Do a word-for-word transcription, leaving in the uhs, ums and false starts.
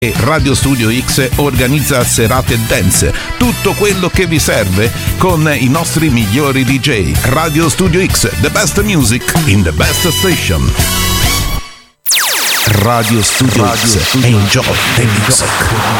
E Radio Studio X organizza serate dance, tutto quello che vi serve con i nostri migliori D J. Radio Studio X, the best music in the best station. Radio Studio Radio X, enjoy the music.